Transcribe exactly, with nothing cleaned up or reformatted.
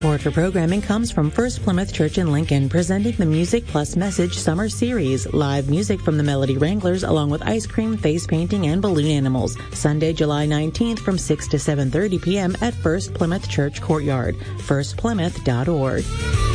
Support for programming comes from First Plymouth Church in Lincoln, presenting the Music Plus Message Summer Series. Live music from the Melody Wranglers, along with ice cream, face painting, and balloon animals. Sunday, July nineteenth from six to seven thirty p.m. at First Plymouth Church Courtyard. first plymouth dot org.